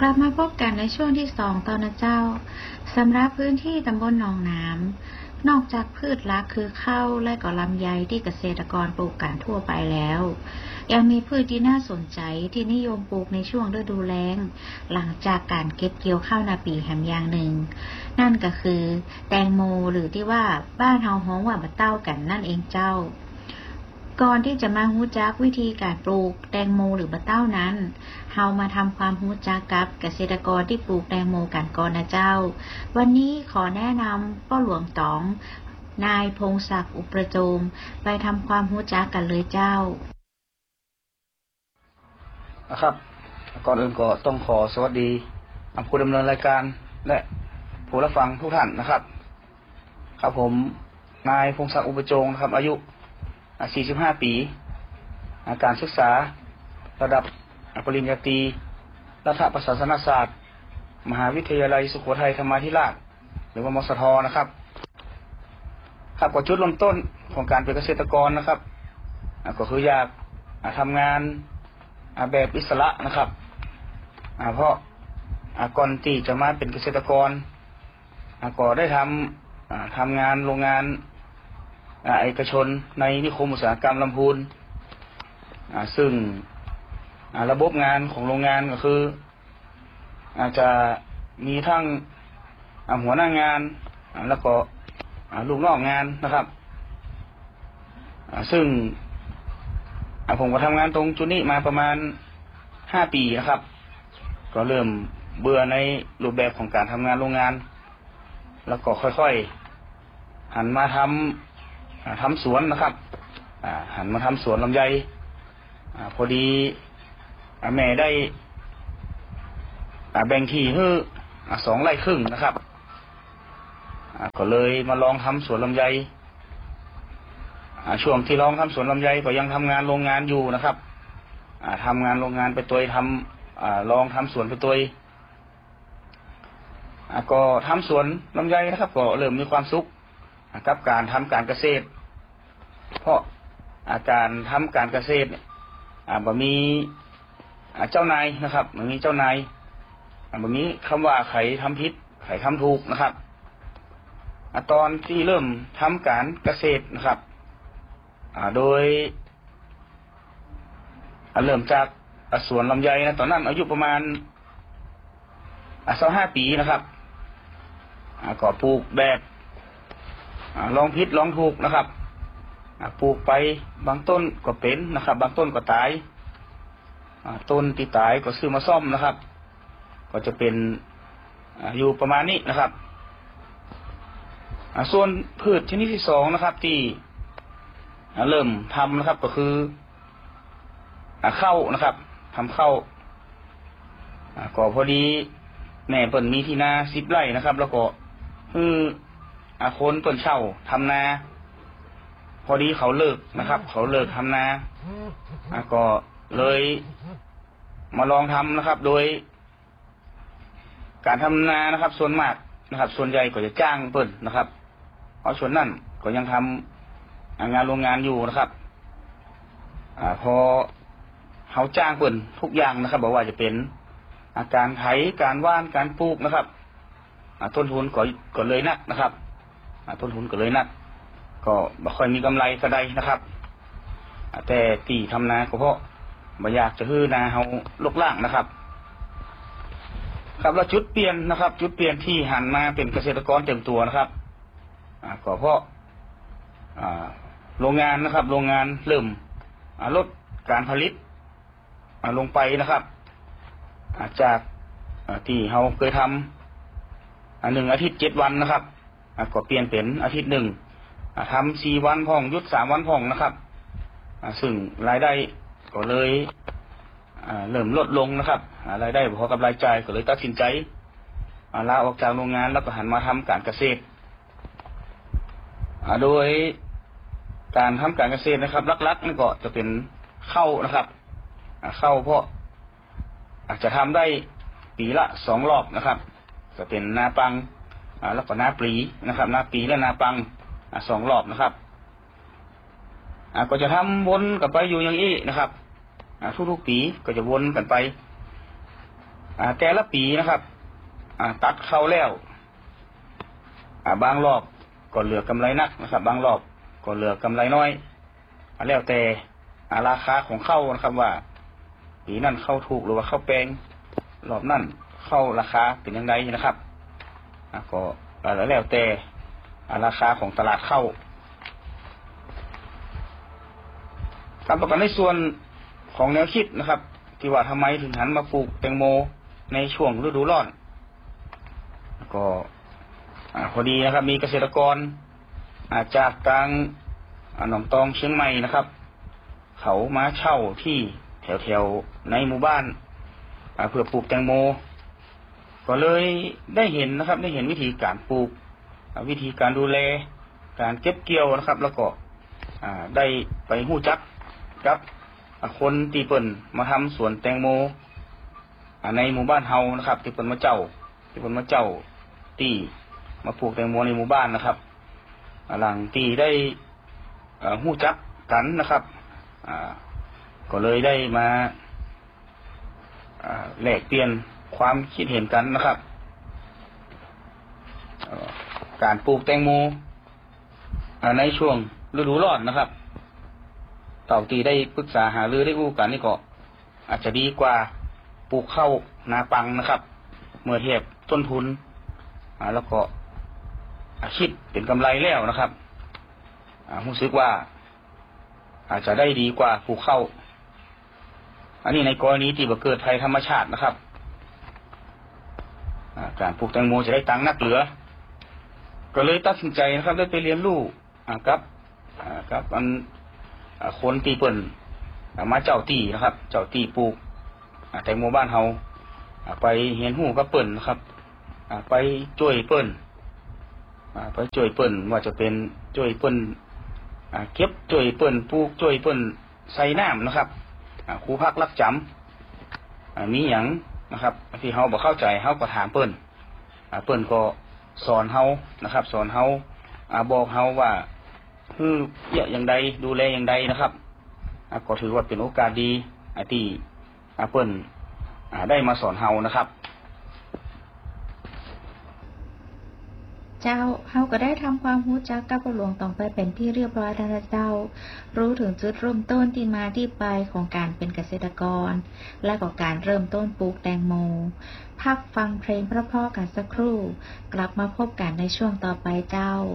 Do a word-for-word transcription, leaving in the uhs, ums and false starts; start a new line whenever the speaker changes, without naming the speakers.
กลับมาพบกันในช่วงที่สองตอนนะเจ้าสำหรับพื้นที่ตำบลหนองน้ำนอกจากพืชหลักคือข้าวและก็ลำไยที่เกษตรกรปลูกกันทั่วไปแล้วยังมีพืชที่น่าสนใจที่นิยมปลูกในช่วงฤดูแล้งหลังจากการเก็บเกี่ยวข้าวนาปีแหมอย่างหนึ่งนั่นก็คือแตงโมหรือที่ว่าบ้านเฮาฮ้องว่าบะเต้ากันนั่นเองเจ้าก่อนที่จะมาฮู้จักวิธีการปลูกแตงโมหรือบะเต้านั้นเฮามาทำความฮู้จักกับเกษตรกรที่ปลูกแตงโมกันก่อนนะเจ้าวันนี้ขอแนะนำพ่อหลวงต๋องนายพงศักดิ์อุประโจมไปทำความฮู้จักกันเลยเจ้า
นะครับก่อนอื่นก็ต้องขอสวัสดีผู้ดำเนินรายการและผู้รับฟังทุกท่านนะครับครับผมนายพงศักดิ์อุประโจมครับอายุสี่สิบห้าปีการศึกษาระดับปริญญาตรีรัฐประศาสนศาสตร์มหาวิทยาลัยสุโขทัยธรรมาธิราชหรือว่ามสทนะครับครับก็จุดเริ่มต้นของการเป็นเกษตรกรนะครับก็คืออยากทำงานแบบอิสระนะครับเพราะก่อนที่จะมาเป็นเกษตรกรก็ได้ทำทำงานโรงงานเอกชนในนิคมอุตสาหกรรมลำพูนซึ่งระบบงานของโรงงานก็คืออาจจะมีทั้งหัวหน้างานแล้วก็ลูกน้องงานนะครับซึ่งผมก็ทำงานตรงจุดนี้มาประมาณห้าปีนะครับก็เริ่มเบื่อในรูปแบบของการทำงานโรงงานแล้วก็ค่อยๆหันมาทำทำสวนนะครับหันมาทำสวนลำไยพอดีแม่ได้แบ่งที่ให้สองไร่ครึ่งนะครับก็เลยมาลองทำสวนลำไยช่วงที่ลองทำสวนลำไยก็ยังทำงานโรงงานอยู่นะครับทำงานโรงงานไปตัวทำลองทำสวนไปตัวก็ทำสวนลำไยนะครับก็เริ่มมีความสุขกับการทำการเกษตรเพราะอาการทำการเกษตรบ่มีเจ้านายนะครับบ่มีเจ้านายบ่มีคำว่าใครทำผิดใครทำถูกนะครับตอนที่เริ่มทำการเกษตรนะครับโดยเริ่มจากสวนลำไยนะตอนนั้นอายุประมาณสิบห้าปีนะครับก็ปลูกแบบลองผิดลองถูกนะครับปลูกไปบางต้นก็เป็นนะครับบางต้นก็ตายต้นที่ตายก็ซื้อมาซ่อมนะครับก็จะเป็นอยู่ประมาณนี้นะครับส่วนพืชชนิดที่สองนะครับที่เริ่มทำนะครับก็คือข้าวนะครับทำข้าวก็พอดีแม่เปิ่นมีที่นาสิบไร่นะครับแล้วก็คือคนเปิ่นเช่าทำนาพอดีเขาเลิกนะครับเขาเลิกทำนาก็เลยมาลองทำนะครับโดยการทำนานะครับส่วนมากนะครับส่วนใหญ่ก็จะจ้างเปิ่นนะครับเพราะส่วนนั้นก็ยังทำงานโรงงานอยู่นะครับอพอเขาจ้างเปิ่นทุกอย่างนะครับบอกว่าจะเป็นการไถการว่านการปลูกนะครับต้นทุนก็ก็เลยนักนะครับต้นทุนก็เลยนักก็ไม่ค่อยมีกำไรกระไดนะครับแต่ตีทำนาก็เพราะไม่อยากจะฮื้อนาเขาลกล่างนะครับครับแล้วจุดเปลี่ยนนะครับจุดเปลี่ยนที่หันมาเป็นเกษตรกรเต็มตัวนะครับก็เพราะโรงงานนะครับโรงงานเริ่มลดการผลิตลงไปนะครับจากที่เขาเคยทำหนึ่งอาทิตย์เจ็ดวันนะครับก็เปลี่ยนเป็นอาทิตย์หนึ่งทำสี่วันพ่องยุดสามวันพ่องนะครับซึ่งรายได้ก็เลยเริ่มลดลงนะครับรายได้พอกับรายจ่ายก็เลยตัดสินใจลาออกจากโรงงานแล้วก็หันมาทำการเกษตรโดยการทำการเกษตรนะครับลักๆนี่ก็จะเป็นข้าวนะครับข้าวเพราะอาจจะทำได้ปีละสองรอบนะครับจะเป็นนาปังแล้วก็นาปลีนะครับนาปีและนาปังสองรอบนะครับก็จะทำวนกันไปอยู่อย่างนี้นะครับทุกๆปีก็จะวนกันไปอ่าแต่ละปีนะครับอ่าตัดเข้าแล้วอ่าบางรอบก็เหลือกำไรนักนะครับ บางรอบก็เหลือกำไรน้อยอ่าแล้วแต่อ่าราคาของเข้านะครับว่าปีนั้นเข้าถูกหรือว่าเข้าแพงรอบนั้นเข้าราคาเป็นยังไงนะครับอ่าก็แล้วแต่อ่าราคาของตลาดเข้าการประกันในส่วนของแนวคิดนะครับที่ว่าทำไมถึงหันมาปลูกแตงโมในช่วงฤดูร้อนก็พอดีนะครับมีเกษตรกรจากทางหนองตองเชียงใหม่นะครับเขามาเช่าที่แถวๆในหมู่บ้านเพื่อปลูกแตงโมก็เลยได้เห็นนะครับได้เห็นวิธีการปลูกวิธีการดูแลการเก็บเกี่ยวนะครับแล้วก็ได้ไปหู้จักกับคนที่เปิ่นมาทำสวนแตงโมในหมู่บ้านเฮานะครับที่เปิ่นมาเจ้าที่เปิ่นมาเจ้าที่มาปลูกแตงโมในหมู่บ้านนะครับหลังที่ได้หู้จักกันนะครับก็เลยได้มาแลกเปลี่ยนความคิดเห็นกันนะครับการปลูกแตงโมในช่วงฤดูร้อนนะครับเต่าตีได้ปรึกษาหารือได้อู้กันนี่ก็อาจจะดีกว่าปลูกข้าวนาปังนะครับเมื่อเทียบต้นทุนแล้วก็คิดเป็นกำไรแล้วนะครับรู้สึกว่าอาจจะได้ดีกว่าปลูกข้าวอันนี้ในกรณีที่เกิดภัยธรรมชาตินะครับการปลูกแตงโมจะได้ตังค์นักเหลือก็เลยตัดสินใจนะครับได้ไปเรียนรู้กับกับอันคนตีเปิ่นมาเจ้าตีนะครับเจ้าตีปลูกแตงโมบ้านเฮาไปเห็นหูกับเปิ่นนะครับไปช่วยเปิ่นไปช่วยเปิ่นว่าจะเป็นช่วยเปิ่นเก็บช่วยเปิ่นปลูกช่วยเปิ่นใส่น้ำนะครับครูพักรักจำมีอย่างนะครับที่เฮาบ่เข้าใจเฮาก็ถามเปิ่นเปิ่นก็สอนเฮานะครับสอนเฮาบอกเฮาว่าคือเยอะอย่างใดดูแลอย่างใดนะครับก็ถือว่าเป็นโอกาสดีที่เปิ่นได้มาสอนเฮานะครับ
เจ้าเฮาก็ได้ทำความรู้จักกับหลวงตองไปเป็นที่เรียบร้อยแล้วนะเจ้ารู้ถึงจุดเริ่มต้นที่มาที่ไปของการเป็นเกษตรกรและก็การเริ่มต้นปลูกแตงโมพักฟังเพลงเพราะๆกันสักครู่กลับมาพบกันในช่วงต่อไปเจ้า